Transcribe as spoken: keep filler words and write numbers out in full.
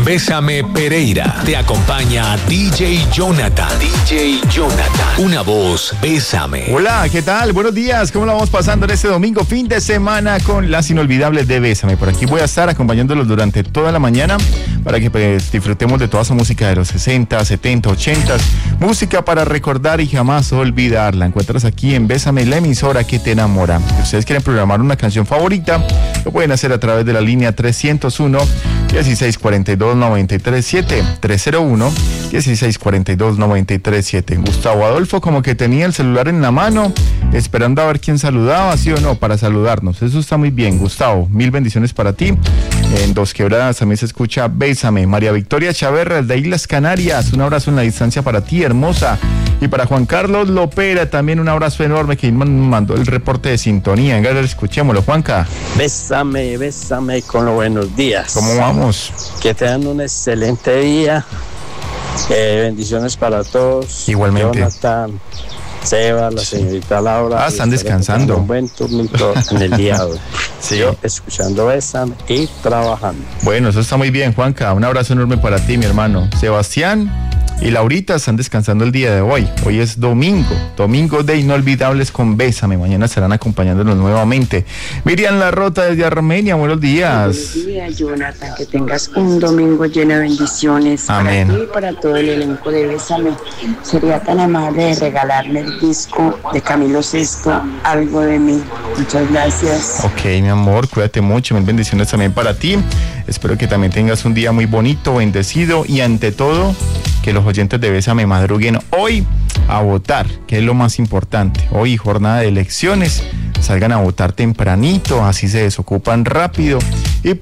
Bésame Pereira. Te acompaña D J Jonathan. D J Jonathan. Una voz, bésame. Hola, ¿qué tal? Buenos días. ¿Cómo lo vamos pasando en este domingo, fin de semana, con las inolvidables de Bésame? Por aquí voy a estar acompañándolos durante toda la mañana para que pues, disfrutemos de toda esa música de los sesenta, setenta, ochenta. Música para recordar y jamás olvidar. La encuentras aquí en Bésame, la emisora que te enamora. Si ustedes quieren programar una canción favorita, lo pueden hacer a través de la línea trescientos uno, dieciséis cuarenta y dos, noventa y tres siete, trescientos uno, dieciséis cuarenta y dos, noventa y tres siete. Gustavo Adolfo como que tenía el celular en la mano, esperando a ver quién saludaba, sí o no, para saludarnos. Eso está muy bien, Gustavo. Mil bendiciones para ti. En Dos Quebradas también se escucha Bésame. María Victoria Chaverra, de Islas Canarias, un abrazo en la distancia para ti, hermosa. Y para Juan Carlos Lopera, también un abrazo enorme, que me mandó el reporte de sintonía. Venga, escuchémoslo, Juanca. Bésame, bésame con los buenos días. ¿Cómo vamos? Que tengan un excelente día. Eh, bendiciones para todos. Igualmente. Jonathan, Seba, la señorita Laura. Ah, están descansando. Un buen turnito en el día de hoy. Sí. Yo escuchando Bésame y trabajando. Bueno, eso está muy bien, Juanca. Un abrazo enorme para ti, mi hermano. Sebastián y Laurita están descansando el día de hoy. Hoy es domingo, domingo de inolvidables con Bésame. Mañana estarán acompañándonos nuevamente. Miriam Larrota desde Armenia, buenos días. Buenos días, Jonathan, que tengas un domingo lleno de bendiciones. Amén. Para ti y para todo el elenco de Bésame. Sería tan amable de regalarme el disco de Camilo Sesto, Algo de mí. Muchas gracias. Ok, mi amor, cuídate mucho. Mil bendiciones también para ti. Espero que también tengas un día muy bonito, bendecido, y ante todo, que los oyentes de Bésame madruguen hoy a votar, que es lo más importante. Hoy, jornada de elecciones, salgan a votar tempranito, así se desocupan rápido y